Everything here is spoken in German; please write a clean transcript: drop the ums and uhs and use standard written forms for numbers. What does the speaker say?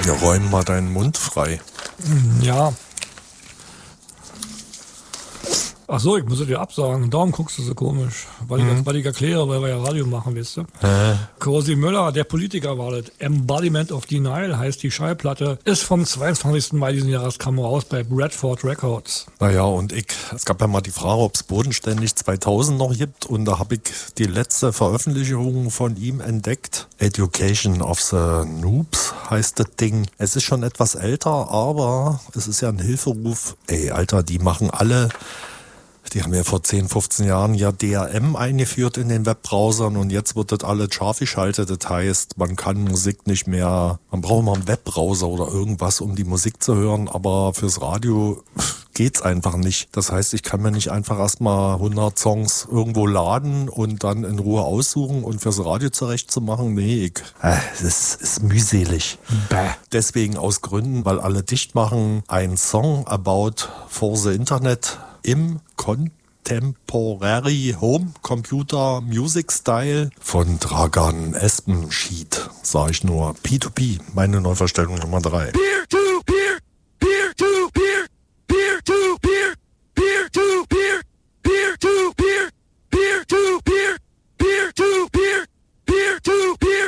Ja, räum mal deinen Mund frei. Ja. Ach so, ich muss es dir absagen. Darum guckst du so komisch. Weil ich erkläre, weil wir ja Radio machen, weißt du? Cosi Müller, der Politiker, war das. Embodiment of Denial heißt die Schallplatte. Ist vom 22. Mai diesen Jahres, kam raus bei Bradford Records. Naja, und es gab ja mal die Frage, ob es Bodenständig 2000 noch gibt. Und da habe ich die letzte Veröffentlichung von ihm entdeckt. Education of the Noobs heißt das Ding. Es ist schon etwas älter, aber es ist ja ein Hilferuf. Ey, Alter, die machen alle... Die haben ja vor 10, 15 Jahren ja DRM eingeführt in den Webbrowsern und jetzt wird das alles scharf geschaltet. Das heißt, man kann Musik nicht mehr, man braucht mal einen Webbrowser oder irgendwas, um die Musik zu hören, aber fürs Radio geht's einfach nicht. Das heißt, ich kann mir nicht einfach erstmal 100 Songs irgendwo laden und dann in Ruhe aussuchen und fürs Radio zurechtzumachen. Nee, das ist mühselig. Bäh. Deswegen aus Gründen, weil alle dicht machen, ein Song about for the Internet im Contemporary Home Computer Music Style von Dragan Espenschied, sag ich nur. P2P, meine Neuverstellung Nummer 3.